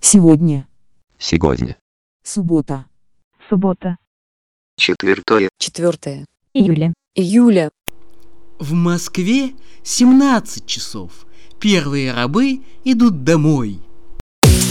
Сегодня. Сегодня. Суббота. Суббота. 4 Июля. Июля. В Москве 17 часов. Первые рабы идут домой.